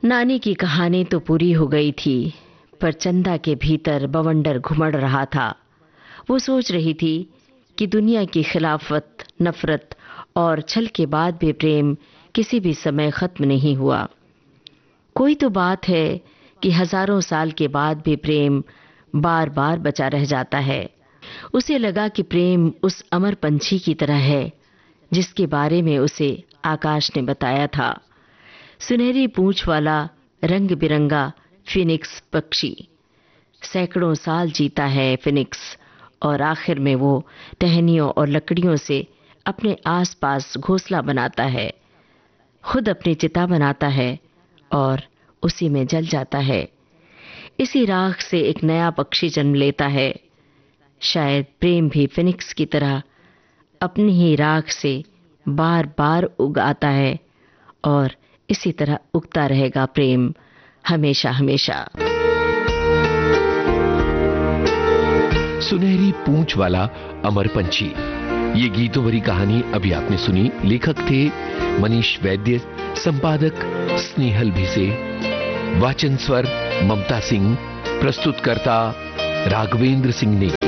नानी की कहानी तो पूरी हो गई थी, पर चंदा के भीतर बवंडर घुमड़ रहा था। वो सोच रही थी कि दुनिया की खिलाफत, नफरत और छल के बाद भी प्रेम किसी भी समय खत्म नहीं हुआ। कोई तो बात है कि हजारों साल के बाद भी प्रेम बार बार बचा रह जाता है। उसे लगा कि प्रेम उस अमर पंछी की तरह है जिसके बारे में उसे आकाश ने बताया था। सुनहरी पूंछ वाला रंग बिरंगा फिनिक्स पक्षी। सैकड़ों साल जीता है फिनिक्स, और आखिर में वो टहनियों और लकड़ियों से अपने आसपास घोंसला बनाता है, खुद अपनी चिता बनाता है और उसी में जल जाता है। इसी राख से एक नया पक्षी जन्म लेता है। शायद प्रेम भी फिनिक्स की तरह अपनी ही राख से बार बार उग आता है, और इसी तरह उगता रहेगा प्रेम हमेशा हमेशा। सुनहरी पूंछ वाला अमर पंछी, ये गीतों भरी कहानी अभी आपने सुनी। लेखक थे मनीष वैद्य, संपादक स्नेहल भिसे, वाचन स्वर ममता सिंह, प्रस्तुतकर्ता राघवेंद्र सिंह ने।